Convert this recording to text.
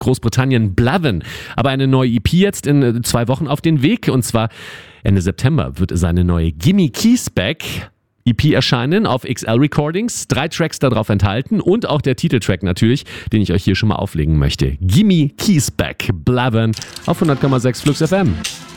Großbritannien Blavin. Aber eine neue EP jetzt in 2 Wochen auf den Weg. Und zwar Ende September wird seine neue Gimme Keys Back EP erscheinen auf XL Recordings. 3 Tracks darauf enthalten und auch der Titeltrack natürlich, den ich euch hier schon mal auflegen möchte. Gimme Keys Back, Blavin auf 100,6 Flux FM.